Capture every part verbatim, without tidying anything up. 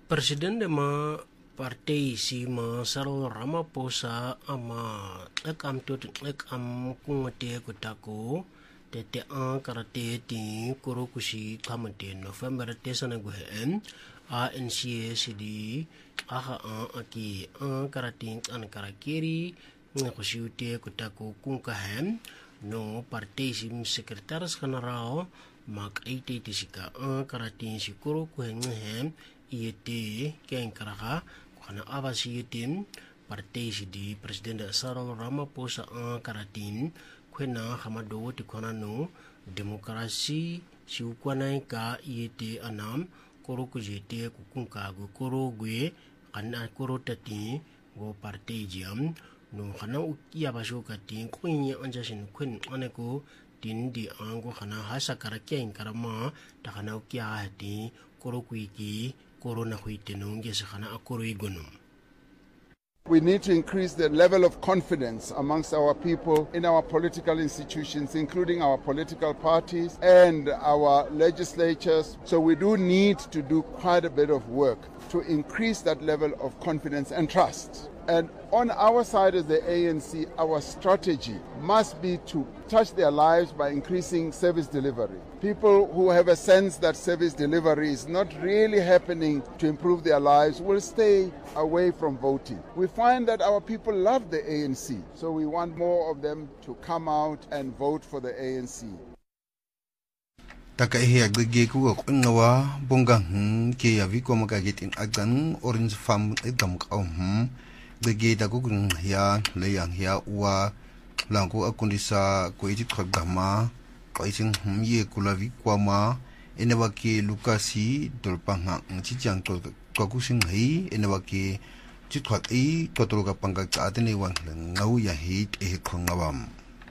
Presidente ma partei si ma Cyril Ramaphosa ama ekam to ekam kungote kutako tete an karate ti kurokushi kamate November tesana guhen A N C S D aha an aki an karate an karakeri ngakushute kutako kunkahem no partei si sekretaris general mak ite tisika an karate si kurokuhen iete ken karaga kana avasi yetim partei di President Cyril Ramaphosa an karatin kwena hamado ti kona no demokrasi si ukwana ka iete anam koro kujete kukunka go koro gwe kana koro tati go partei jam no kana ukia basho kati kwinya anja sin kwen aneko tin di ango kana hasa karaken karama takana ukia hati koro kuiki. We need to increase the level of confidence amongst our people in our political institutions, including our political parties and our legislatures. So we do need to do quite a bit of work to increase that level of confidence and trust. And on our side as the A N C, our strategy must be to touch their lives by increasing service delivery. People who have a sense that service delivery is not really happening to improve their lives will stay away from voting. We find that our people love the A N C, so we want more of them to come out and vote for the A N C. Takaihi agge ku kunwa bongang ke ya viko magagitin agdan orange farm idam qawm Gege da gugun ya layang ya wa lango akundisa ko iti khagdama ko isin humye kulavi kwama enewa ke lukasi dolpanga chichang to kokusin hei enewa ke chithwak ei totoro ka pangka atene wan ngau ya hit e khongawam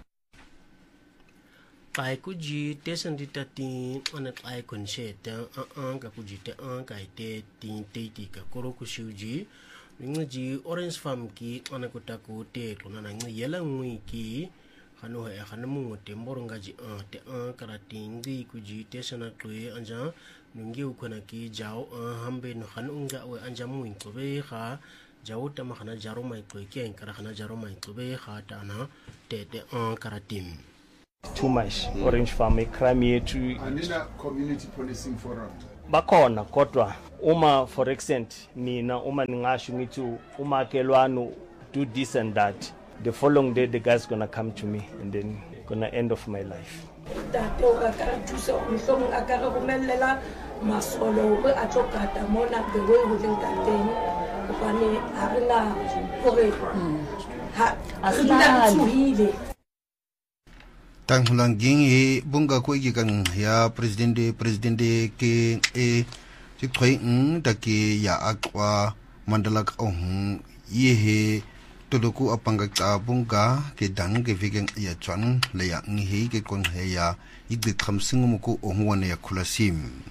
kai kuji tesan ditati onak ai konseta an ka kuji te an kai te tin te ti ka koro kusuji Ngi orange farm ki ana kutako te kuna na ngi yela ngui ki hanu ha hanu mu te moronga ji a te a karatingi kuji te sana tue anja ngi ukona ki jao a hambe no hanu nga we anja mu ko be kha jao ta ma khana jaro mai ko ki en kara khana jaro mai ko be kha ta na te te a karatim too much mm. Orange farm e crime yetu anina community policing forum bakhona kodwa uma for example mina uma ningasho ngithi uma kelwano do this and that the following day the guy's gonna come to me and then gonna end of my life tate o ka ka thusa o mhlong a ka re romelela masolo o a tlokata mona the way ho leng teng bane ha rena hore ha asina tsuhile Tang hulang gingi bunga ko ikan ya presidente presidente ke e sikhoi ng daki ya akwa mandalak ong yehe tuluku apangga ta bunga ke dang ke figen ya chwan le ya ngi ke kon he ya igde khamsing mu ko ongwane ya khulasim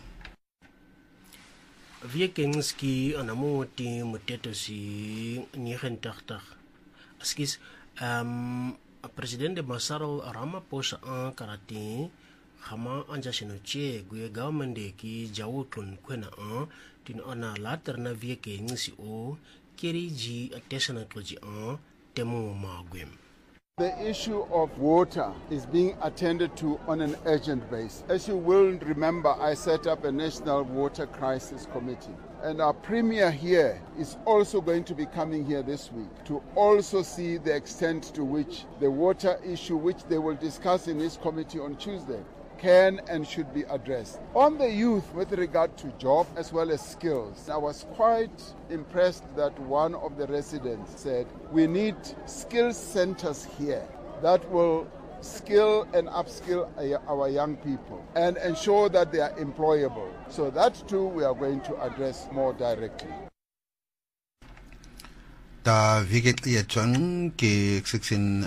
Viekenski anamuti muteto si nihentaktak askis um Presidente Cyril Ramaphosa an karati khama anja sino che gue government de ki jawutun kwena an tin ona later na vieke ngisi o keri ji attention to ji an temu magwem. The issue of water is being attended to on an urgent basis. As you will remember, I set up a National Water Crisis Committee. And our Premier here is also going to be coming here this week to also see the extent to which the water issue, which they will discuss in this committee on Tuesday, can and should be addressed. On the youth with regard to job as well as skills, I was quite impressed that one of the residents said, we need skill centers here that will skill and upskill our young people and ensure that they are employable. So that too we are going to address more directly. Da viget ya chang ke section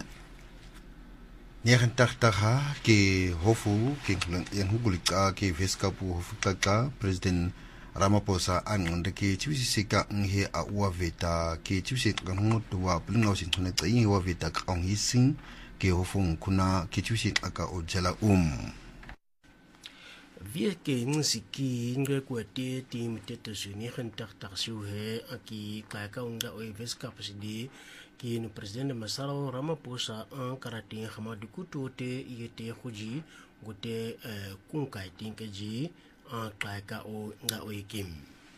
negentig ke hofu ke yang hugulika ke veskapu hofu taka president Ramaphosa an ke chiwisika nge a waveta ke chiwisika ngotwa blingo sin tone tsayi waveta ka ngising ke hofung kuna ke chiwisika ka ojala um Wie ken siki ngwe kwate tim tete suni gentak tak suhe aki kaka unda oi Weskaapsidi ki nu president Cyril Ramaphosa an karati Hamadu Kutote yete khuji gote kunkai tinkaji an kaka o nga oi kim.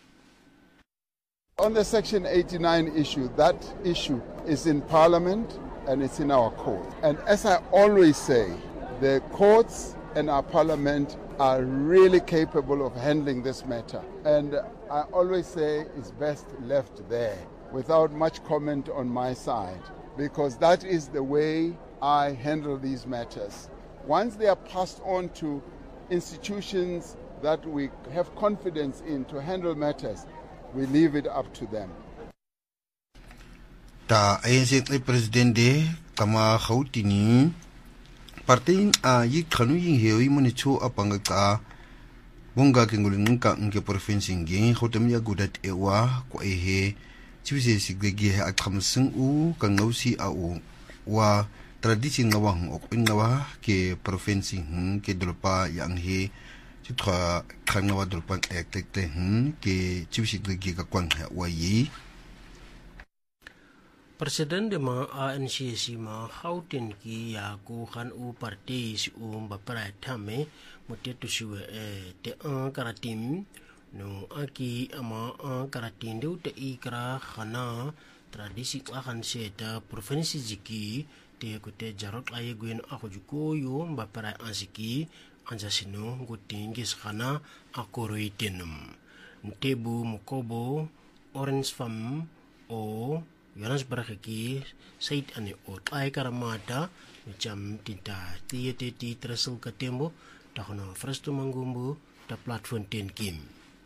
On the Section eighty-nine issue, that issue is in Parliament and it's in our court. And as I always say, the courts and our Parliament are really capable of handling this matter. And I always say it's best left there without much comment on my side, because that is the way I handle these matters. Once they are passed on to institutions that we have confidence in to handle matters, we leave it up to them. Ta ayensi presidente kama Gauteng parting a yik khanu yin hewi moni chu apanga ka bunga kenguling ka nke province ngi Gauteng ya gudat ewa ko ehe chibise sigege a khamsing u ka ngausi a u wa tradisi ngawang ok ngawa ke province hm ke dolpa yang he chitwa khangwa dolpa ek tek te hm ke chibise sigege ka kwang wa yi. Presiden de ma A N C si ma Gauteng ki ya ko kan u parti si u mbapra thame motetu siwe e te an karatim no aki ama an karatin de te ikra khana tradisi akan seta provinsi jiki te ko te jarot ay gwen akujuko yo mbapra ansiki anjasino gotingis khana akoroitenum ntebu mukobo orange fam o Jonas Baragaki Said ane o ay karamata macam tinta tiye te ti trasul katembo takono fresto mangumbu ta platform ten kim.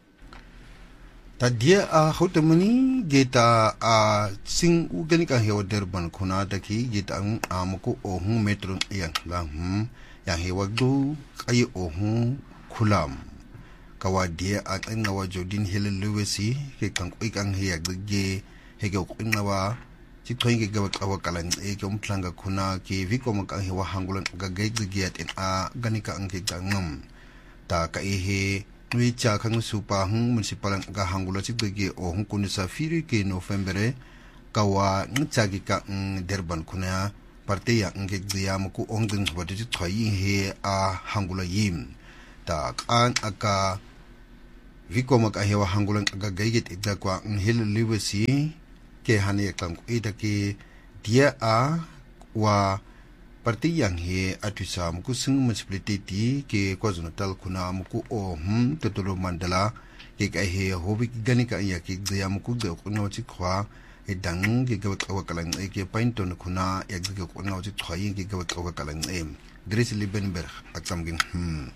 Tadia a Gauteng geta a sing ugani ka hewa Durban kuna daki geta ang amako ohun metro yang lang yang hewa do kay ohun kulam kawadia at ang nawa Jodin Helen Lewisi ke kang ikang hiyag ge hege inawa chithoing ke gawat awakalan e kem thlanga khuna ke viko mak ang hewa hangulan ga gaigiat in a ganika ang ke gangam ta ka ehe nui cha khang supa hung municipal ga hangula chigge o hung kun sa firi ke November kawa ngchagi ka Durban khuna parte ya nge gya muku ongding hwati thoi he a hangula yim ta kan aka viko mak ang hewa hangulan ga gaigit idda kwa hil liwesi ke hani eklang ida ke dia a wa parti yang he atusa muku sing municipality ke KwaZulu-Natal kuna muku o hm tutulu mandala ke ka he hobi gani ka ya ke dia muku de kuna chi khwa e dang ke ga ka kalang e ke painton kuna ya ga ko na chi khwa yin ke ga ka kalang e Dries Liebenberg aksamgin hm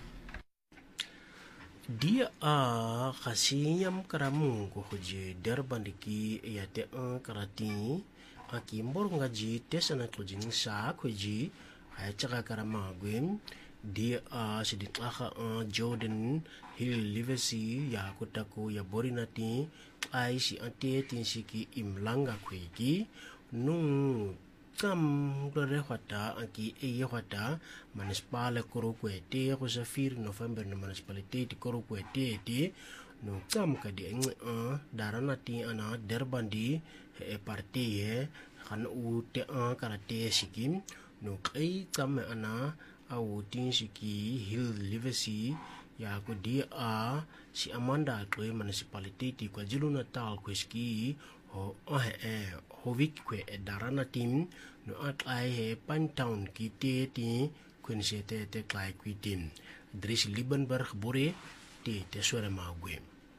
Dia a khasiyam karamu ko hoje Durban ki ya te an karati aki mbor ngaji tesana to jing sa khoji ha chaga karama gwem dia a sidit akha Jordan Hill Livesi ya kutako ya borinati ai si ante tinsiki imlanga khweki nung kam dore khata aki e khata municipal korokwete ko sa fir November na municipality korokwete ti no kam ka di ng darana ti ana Derbandi e parti e kan u te a karate sikim no kai kam ana au tin siki Hill Livesi ya ko di a si Amanda ko municipality ti KwaZulu-Natal ko ski o eh hovik kwe darana tim no at ai he Pantown ki te ti kwense te te klai kwitin Dries Liebenberg bore te te sore magwe.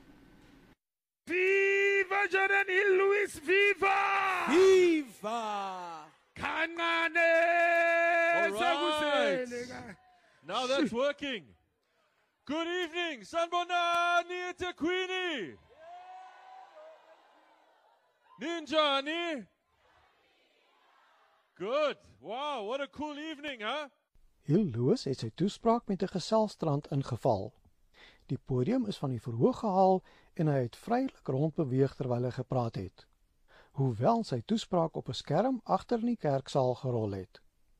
Viva Jordan Hill Lewis, viva! Viva! Kanane! All right. Now that's working. Good evening, Sanbonani Tequini. Ninjani. Good. Wow, what a cool evening, huh? Hill Lewis het sy toespraak met 'n geselstrand ingeval. Die podium is van die verhoog gehaal en hy het vrylik rondbeweeg terwyl hy gepraat het. Hoewel sy toespraak op 'n skerm agter in die kerksaal gerol het.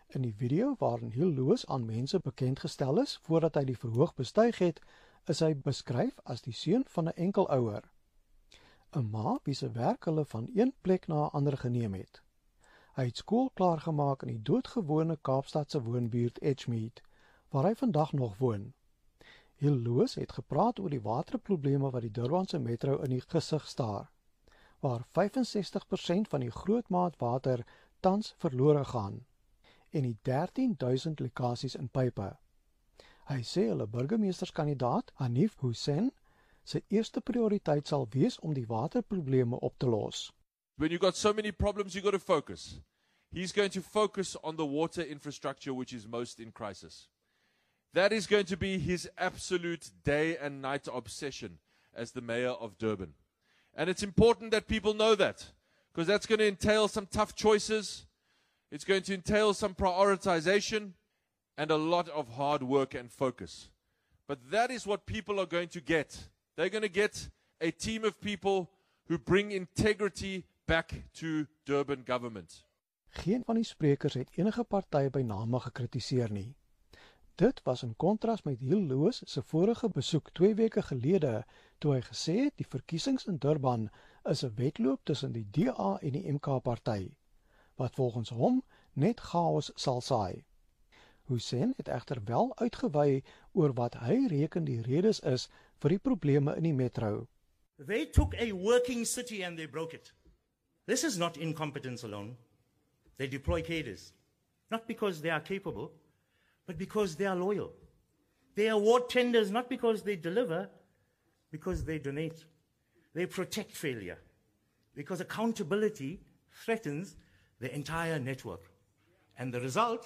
In die video waarin Hill Lewis aan mense bekendgestel is voordat hy die verhoog bestyg het, is hy beskryf as die seun van 'n enkelouer. 'n Ma wie se werk hulle van een plek na 'n ander geneem het. Hy het skool klaargemaak in die doodgewone Kaapstadse woonbuurt Edgemead, waar hy vandag nog woon. Hill Lewis het gepraat oor die waterprobleme wat die Durbanse metro in die gesig staar, waar vyf en sestig persent van die grootmaat water tans verlore gaan, en die dertien duisend lekasies in pype. Hy sê hulle burgemeesterskandidaat, Hanif Hussein, sy eerste prioriteit sal wees om die waterprobleme op te los. When you've got so many problems, you've got to focus. He's going to focus on the water infrastructure, which is most in crisis. That is going to be his absolute day and night obsession as the mayor of Durban. And it's important that people know that, because that's going to entail some tough choices. It's going to entail some prioritization and a lot of hard work and focus. But that is what people are going to get. They're going to get a team of people who bring integrity back to Durban government. Geen van die sprekers het enige party by name gekritiseer nie. Dit was in kontras met Hill Lewis se vorige besoek twee weke gelede, toe hy gesê het die verkiesings in Durban is 'n wedloop tussen die D A en die M K party, wat volgens hom net chaos sal saai. Hussein het egter wel uitgewy oor wat hy reken die redes is vir die probleme in die metro. They took a working city and they broke it. This is not incompetence alone. They deploy cadres, not because they are capable, but because they are loyal. They award tenders not because they deliver, because they donate. They protect failure, because accountability threatens the entire network. And the result,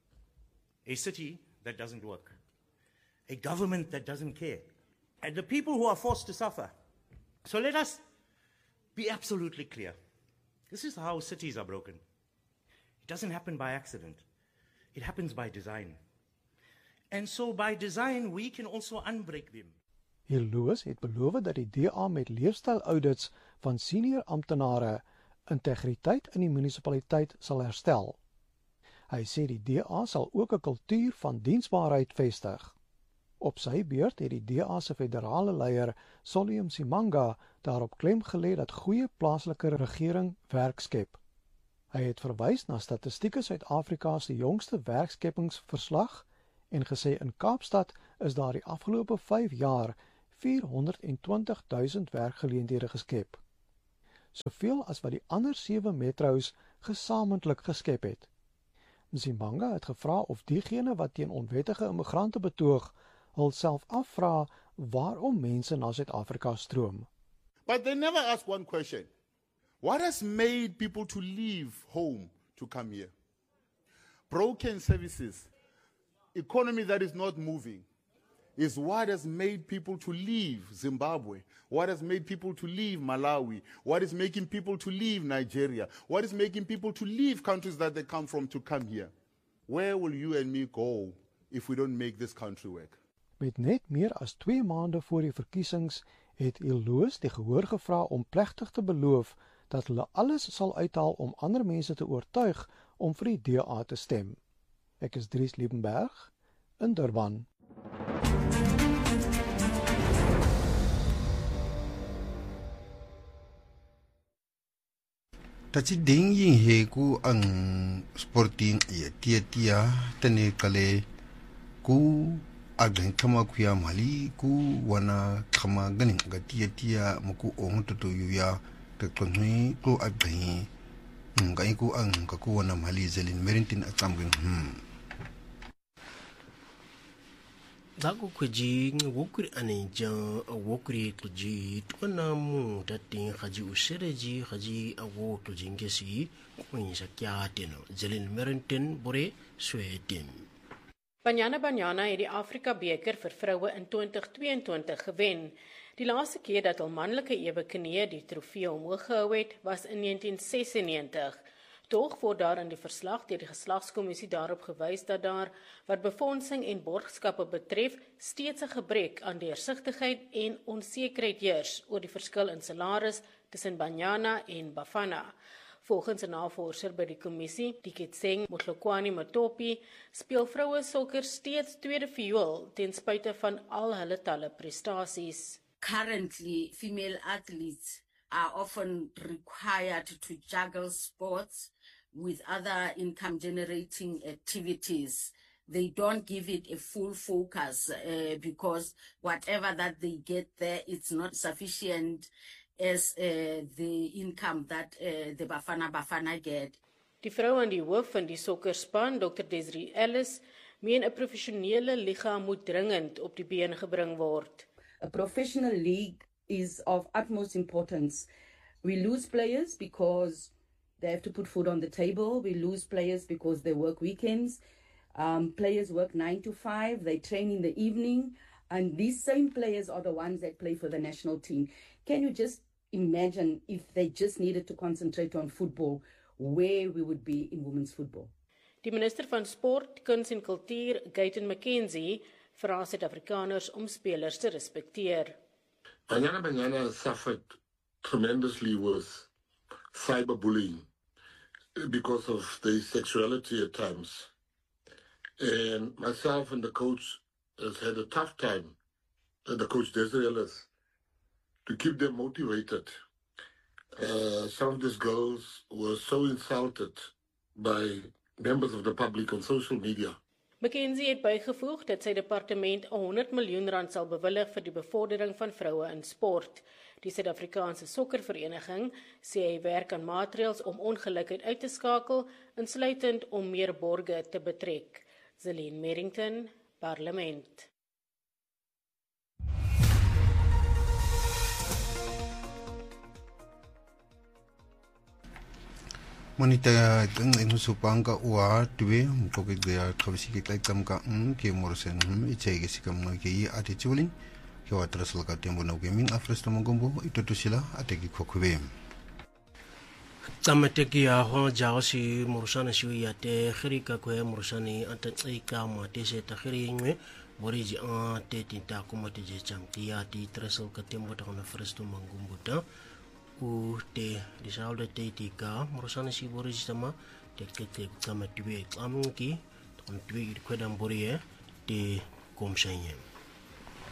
a city that doesn't work, a government that doesn't care, and the people who are forced to suffer. So let us be absolutely clear. This is how cities are broken. It doesn't happen by accident. It happens by design. And so by design, we can also unbreak them. Hill Lewis het beloof dat die D A met leefstyl audits van senior amptenare integriteit in die munisipaliteit sal herstel. Hy sê die D A sal ook 'n kultuur van diensbaarheid vestig. Op sy beurt het die D A se federale leier, Solium Simanga, daarop klem gelê dat goeie plaaslike regering werk skep. Hy het verwys na Statistieke Suid-Afrika se jongste werkskepingsverslag en gesê in Kaapstad is daar die afgelope vyf jaar vierhonderdtwintig duisend werkgeleenthede geskep, soveel as wat die ander sewe metros gesamentlik geskep het. Mzimanga het gevra of diegene wat teen onwettige immigrante betoog, hulself afvra waarom mense na Suid-Afrika stroom. But they never ask one question. What has made people to leave home to come here? Broken services, economy that is not moving, is what has made people to leave Zimbabwe, what has made people to leave Malawi, what is making people to leave Nigeria, what is making people to leave countries that they come from to come here. Where will you and me go if we don't make this country work? Met net meer as twee maande voor die verkiesings het Hill Lewis die gehoor gevra om plegtig te beloof dat hulle alles sal uithaal om ander mense te oortuig om vir die D A te stem. Ek is Dries Liebenberg in Durban. Tati ding yin he ku ang sporting ye tia tia tane kale ku ageng kama kuya mali ku wana kama ganing ga tia tia muku ong tutu yuya te konhui ku ageng ngai ku ang ka ku wana mali zelin merintin atsamgeng hmm Daku kuji ngukuri aneja wokuri kuji tukana mu dati haji usereji haji awo tujingesi kuinsha kya teno zelin merintin bore Sweden. Banyana Banyana het die Afrika beker vir vroue in twintig tweeëntwintig gewen. Die laaste keer dat al manlike ewe Kenia die trofee omhoog gehou het, was in negentien sesennegentig. Toch word daar in die verslag deur die geslagskommissie daarop gewys dat daar, wat befondsing en borgskappe betref, steeds 'n gebrek aan deursigtigheid en onsekerheid heers oor die verskil in salaris tussen Banyana en Bafana. Volgens 'n navorser by die kommissie, Diketseng Motlokwani Matopi, speel vroue sokker steeds tweede viool ten spyte van al hulle talle prestasies. Currently, female athletes are often required to juggle sports with other income-generating activities. They don't give it a full focus uh, because whatever that they get there, it's not sufficient as uh, the income that uh, the Bafana Bafana get. Die vrou aan die hoof van die sokkerspan, Doctor Desiree Ellis, meen 'n professionele liga moet dringend op die been gebring word. A professional league is of utmost importance. We lose players because they have to put food on the table. We lose players because they work weekends. Um, players work nine to five. They train in the evening. And these same players are the ones that play for the national team. Can you just imagine if they just needed to concentrate on football, where we would be in women's football? Die minister van Sport, Kuns en Kultuur, Gayton McKenzie, vra Suid-Afrikaners om spelers te respekteer. Banyana Banyana has suffered tremendously with cyberbullying because of their sexuality at times. And myself and the coach has had a tough time, and the coach Desiree Ellis, to keep them motivated. Uh, some of these girls were so insulted by members of the public on social media. McKenzie het bygevoeg dat sy departement honderd miljoen rand sal bewillig vir die bevordering van vroue in sport. Die Suid-Afrikaanse Sokkervereniging sê hy werk aan maatreëls om ongelukheid uit te skakel, insluitend om meer borge te betrek. Zelene Merrington, Parlement. Monita teng inu supanga ua tuwe mpoke gaya kabisi ke klai kamka um ke morsen hum ichai ke sikam no ke ati chulin ke watrasal ka tembo no gaming afresto mongombo itotusila ateki kokwe. Tamateki ya ho jao si murusana si ya te khirika ko murusani anta tsika ma te se ta khiri ngwe boriji a te tinta ko mo te je cham ti ya ti trasal ka tembo ta na afresto mongombo ta u te di saldo te tika morosana si borisi sama te te kama tiwe amki ton tiwe kwedam borie te komsanye.